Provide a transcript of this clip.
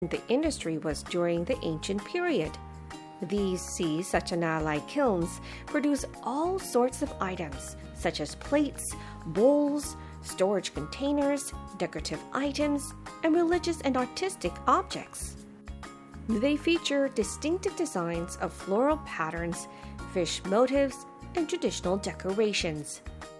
the industry was during the ancient period. These sea Sachanalai kilns produce all sorts of items, such as plates, bowls, storage containers, decorative items, and religious and artistic objects. They feature distinctive designs of floral patterns, fish motifs, and traditional decorations.